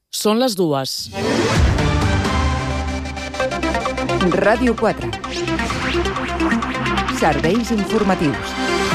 Són les 2. Ràdio 4. Serveis informatius.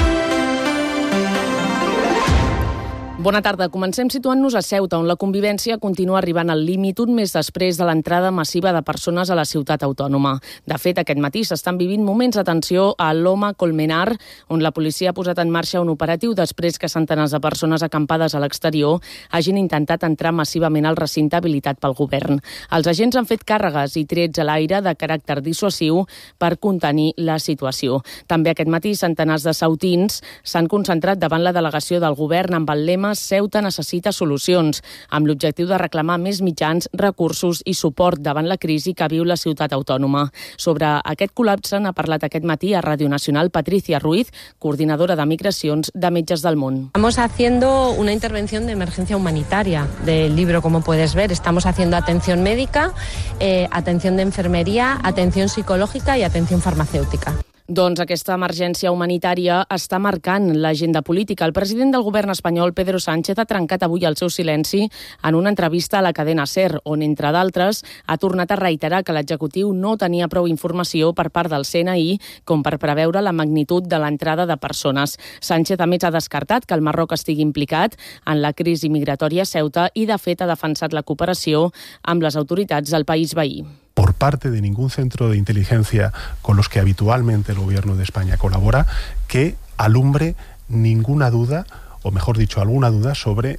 Bona tarda. Comencem situant-nos a Ceuta, on la convivència continua arribant al límit un mes després de l'entrada massiva de persones a la ciutat autònoma. De fet, aquest matí s'estan vivint moments de tensió a Loma Colmenar, on la policia ha posat en marxa un operatiu després que centenars de persones acampades a l'exterior hagin intentat entrar massivament al recinte habilitat pel govern. Els agents han fet càrregues i trets a l'aire de caràcter dissuasiu per contenir la situació. També aquest matí centenars de ceutins s'han concentrat davant la delegació del govern amb el lema Ceuta necessita solucions, amb l'objectiu de reclamar més mitjans, recursos i suport davant la crisi que viu la ciutat autònoma. Sobre aquest col·lapse n'ha parlat aquest matí a Ràdio Nacional Patricia Ruiz, coordinadora de migracions de Metges del Món. Estamos haciendo una intervención de emergencia humanitaria del libro, como puedes ver. Estamos haciendo atención médica, atención de enfermería, atención psicológica y atención farmacéutica. Doncs aquesta emergència humanitària està marcant l'agenda política. El president del govern espanyol, Pedro Sánchez, ha trencat avui el seu silenci en una entrevista a la cadena SER, on, entre d'altres, ha tornat a reiterar que l'executiu no tenia prou informació per part del CNI com per preveure la magnitud de l'entrada de persones. Sánchez, a més, ha descartat que el Marroc estigui implicat en la crisi migratòria a Ceuta i, de fet, ha defensat la cooperació amb les autoritats del país veí. Por parte de ningún centro de inteligencia con los que habitualmente el Gobierno de España colabora, que alumbre ninguna duda, o mejor dicho, alguna duda sobre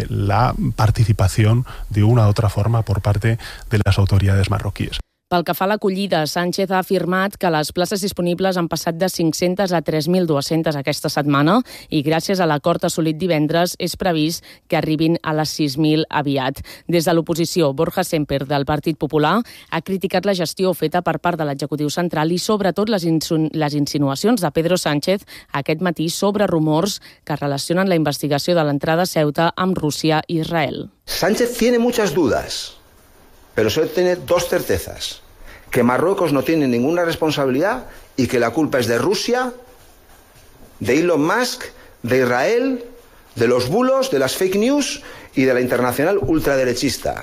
la participación de una u otra forma por parte de las autoridades marroquíes. Pel que fa a l'acollida, Sánchez ha afirmat que les places disponibles han passat de 500 a 3.200 aquesta setmana i gràcies a l'acord assolit divendres és previst que arribin a les 6.000 aviat. Des de l'oposició, Borja Semper, del Partit Popular, ha criticat la gestió feta per part de l'executiu central i sobretot les insinuacions de Pedro Sánchez aquest matí sobre rumors que relacionen la investigació de l'entrada a Ceuta amb Rússia i Israel. Sánchez tiene muchas dudas, pero solo tiene dos certezas: que Marruecos no tiene ninguna responsabilidad y que la culpa es de Rusia, de Elon Musk, de Israel, de los bulos, de las fake news y de la internacional ultraderechista.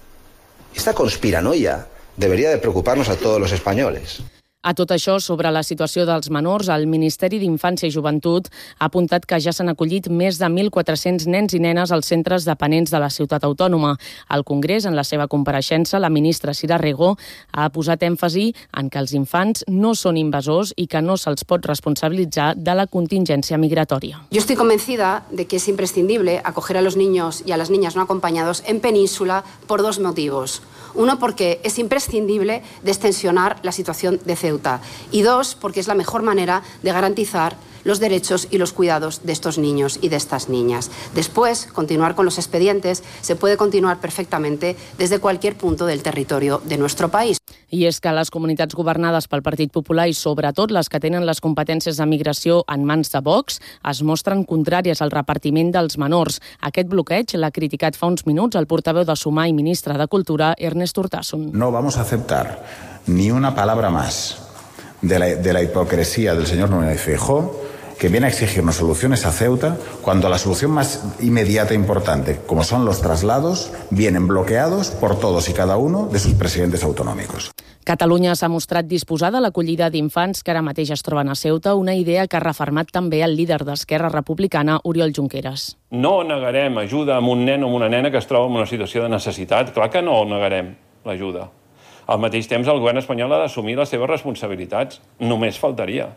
Esta conspiranoia debería de preocuparnos a todos los españoles. A tot això, sobre la situació dels menors, el Ministeri d'Infància i Joventut ha apuntat que ja s'han acollit més de 1.400 nens i nenes als centres dependents de la ciutat autònoma. Al Congrés, en la seva compareixença, la ministra Sira Rego ha posat èmfasi en que els infants no són invasors i que no se'ls pot responsabilitzar de la contingència migratòria. Yo estoy convencida de que es imprescindible acoger a los niños y a las niñas no acompañados en Península por dos motivos. Uno, porque es imprescindible destensionar la situación de Ceuta. Y dos, porque es la mejor manera de garantizar los derechos y los cuidados de estos niños y de estas niñas. Después, continuar con los expedientes se puede continuar perfectamente desde cualquier punto del territorio de nuestro país. I és que les comunitats governades pel Partit Popular i sobretot les que tenen les competències de migració en mans de Vox es mostren contràries al repartiment dels menors. Aquest bloqueig l'ha criticat fa uns minuts el portaveu de Sumar i ministre de Cultura, Ernest Urtasun. No vamos a aceptar ni una palabra más de la hipocresía del señor Núñez Feijóo, que viene a exigirnos soluciones a Ceuta cuando la solución más inmediata e importante, como son los traslados, vienen bloqueados por todos y cada uno de sus presidentes autonòmics. Catalunya s'ha mostrat disposada a l'acollida d'infants que ara mateix es troben a Ceuta, una idea que ha refermat també el líder d'Esquerra Republicana, Oriol Junqueras. No negarem ajuda a un nen o una nena que es troba en una situació de necessitat. Clar que no negarem l'ajuda. Al mateix temps, el govern espanyol ha d'assumir les seves responsabilitats. Només faltaria.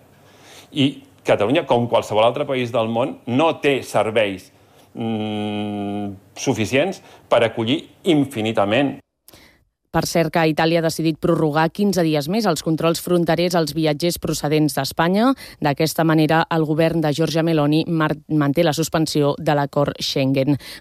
I Catalunya, com qualsevol altre país del món, no té serveis suficients per acollir infinitament. Per cert, que Itàlia ha decidit prorrogar 15 dies més els controls fronterers als viatgers procedents d'Espanya. D'aquesta manera, el govern de Giorgia Meloni manté la suspensió de l'acord Schengen.